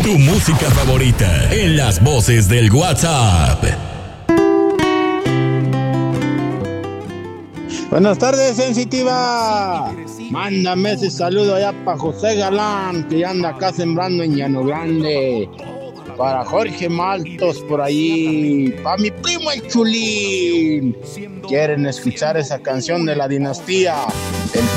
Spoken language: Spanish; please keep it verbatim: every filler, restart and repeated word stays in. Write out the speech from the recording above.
Tu música favorita en las voces del WhatsApp. Buenas tardes, sensitiva. Mándame ese saludo allá para José Galán, que ya anda acá sembrando en Llano Grande. Para Jorge Maltos por allí. Para mi primo el Chulín. Quieren escuchar esa canción de la dinastía. El